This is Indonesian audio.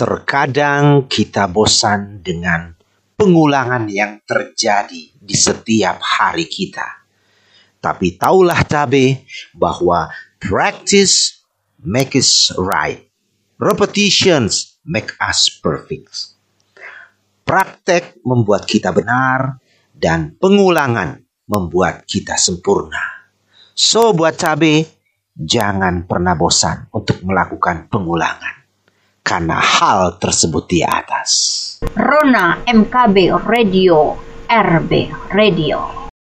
Terkadang kita bosan dengan pengulangan yang terjadi di setiap hari kita. Tapi taulah Tabe bahwa practice makes right. Repetitions make us perfect. Praktek membuat kita benar dan pengulangan membuat kita sempurna. So buat Tabe, jangan pernah bosan untuk melakukan pengulangan. Karena hal tersebut di atas. Rona MKB Radio, RB Radio.